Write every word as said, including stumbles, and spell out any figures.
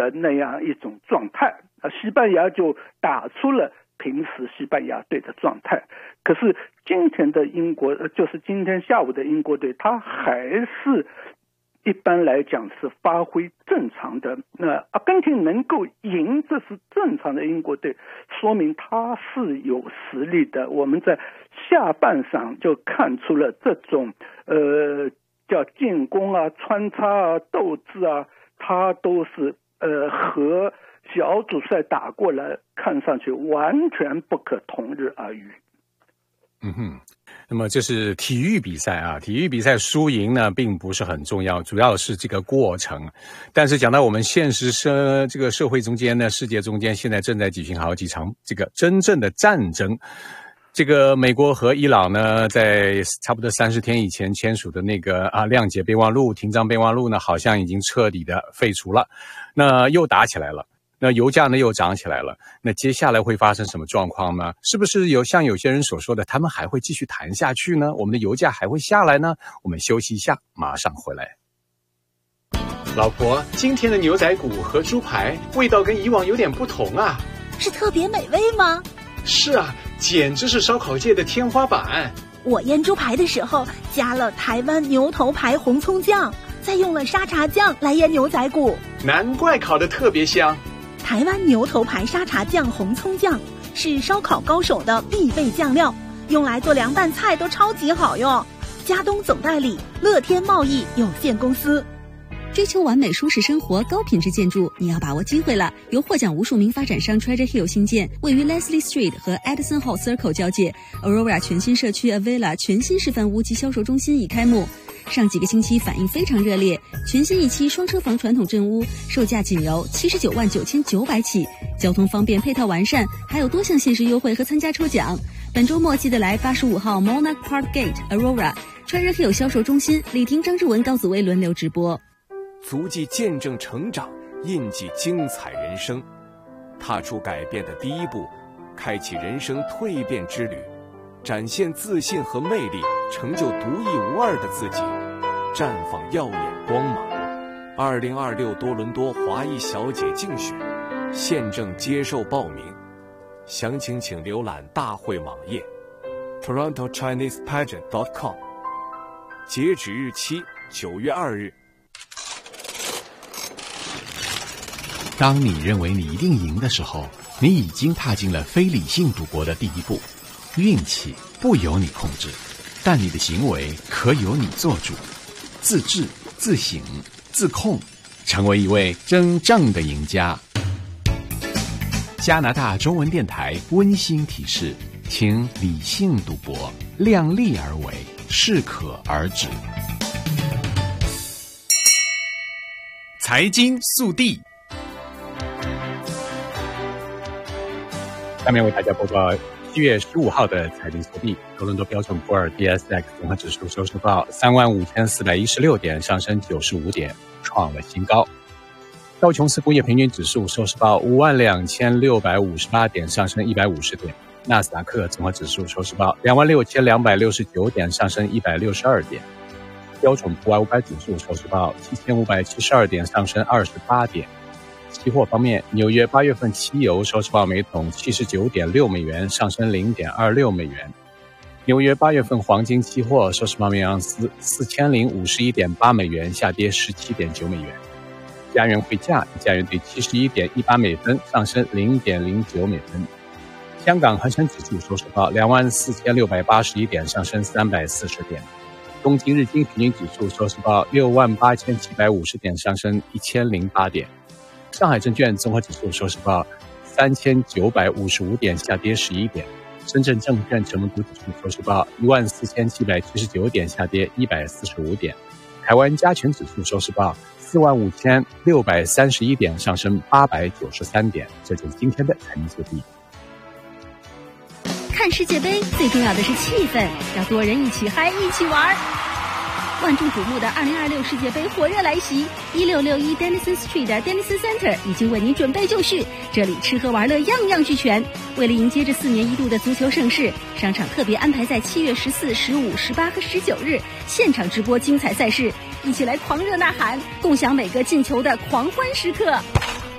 的那样一种状态，西班牙就打出了平时西班牙队的状态。可是今天的英国，就是今天下午的英国队，他还是一般来讲是发挥正常的。那阿根廷能够赢，这是正常的英国队，说明他是有实力的。我们在下半场就看出了这种呃叫进攻啊、穿插啊、斗志啊，他都是呃和小组赛打过来看上去完全不可同日而语。 嗯哼，那么这是体育比赛啊，体育比赛输赢呢并不是很重要，主要是这个过程。但是讲到我们现实社这个社会中间呢，世界中间现在正在举行好几场这个真正的战争。这个美国和伊朗呢，在差不多三十天以前签署的那个啊谅解备忘录、停战备忘录呢，好像已经彻底的废除了。那又打起来了。那油价呢又涨起来了，那接下来会发生什么状况呢？是不是有像有些人所说的，他们还会继续谈下去呢？我们的油价还会下来呢？我们休息一下，马上回来。 老婆，今天的牛仔骨和猪排味道跟以往有点不同啊。 是特别美味吗？ 是啊，简直是烧烤界的天花板。 我腌猪排的时候加了台湾牛头牌红葱酱，再用了沙茶酱来腌牛仔骨， 难怪烤得特别香。 台湾牛头牌沙茶酱红葱酱是烧烤高手的必备酱料，用来做凉拌菜都超级好用。佳东总代理乐天贸易有限公司。 追求完美舒适生活、高品质建筑，你要把握机会了！由获奖无数名发展商 Treasure Hill 新建，位于 Leslie Street 和 Edison Hall Circle 交界 ，Aurora 全新社区 Avila 全新示范屋及销售中心已开幕。上几个星期反应非常热烈，全新一期双车房传统镇屋，售价仅由七十九万九千九百起，交通方便，配套完善，还有多项限时优惠和参加抽奖。本周末记得来八十五号 Monarch Park Gate Aurora Treasure Hill 销售中心，李婷、张志文、高子薇轮流直播。 足迹见证成长，印记精彩人生，踏出改变的第一步，开启人生蜕变之旅，展现自信和魅力，成就独一无二的自己，绽放耀眼光芒。二零二六多伦多华裔小姐竞选现正接受报名，详情请浏览大会网页 toronto chinese pageant dot com， 截止日期九月二日。 当你认为你一定赢的时候，你已经踏进了非理性赌博的第一步。运气不由你控制，但你的行为可由你做主。自制、自省、自控，成为一位真正的赢家。加拿大中文电台温馨提示，请理性赌博，量力而为，适可而止。 财经速递，下面为大家播报七月十五号的财经速递。多伦多标准普尔 D S X 综合指数收市报三万五千四百一十六点，上升九十五点，创了新高。道琼斯工业平均指数收市报五万两千六百五十八点，上升一百五十点。纳斯达克综合指数收市报两万六千两百六十九点，上升一百六十二点。标准普尔五百指数收市报七千五百七十二点，上升二十八点。期货方面，纽约八月份期油收市报每桶七十九点六美元，上升零点二六美元。纽约八月份黄金期货收市报每盎司四千零五十一点八美元，下跌十七点九美元。加元汇价，加元兑七十一点一八美分，上升零点零九美分。香港恒生指数收市报两万四千六百八十一点，上升三百四十点。东京日经平均指数收市报六万八千七百五十点，上升一千零八点。上海证券综合指数收市报三千九百五十五点，下跌十一点。深圳证券成分股指数收市报一万四千七百七十九点，下跌一百四十五点。台湾加权指数收市报四万五千六百三十一点，上升八百九十三点。这就是今天的财经速递。 看世界杯最重要的是气氛，要多人一起嗨，一起玩。万众瞩目的二零二六世界杯火热来袭，一六六一 Denison Street 的 Denison Center 已经为您准备就绪，这里吃喝玩乐样样俱全。为了迎接这四年一度的足球盛事，商场特别安排在七月十四、十五、十八和十九日现场直播精彩赛事，一起来狂热呐喊，共享每个进球的狂欢时刻。